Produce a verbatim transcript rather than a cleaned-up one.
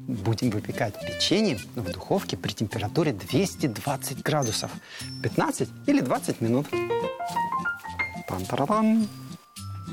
будем выпекать печенье в духовке при температуре двести двадцать градусов. пятнадцать или двадцать минут. Пам-парам.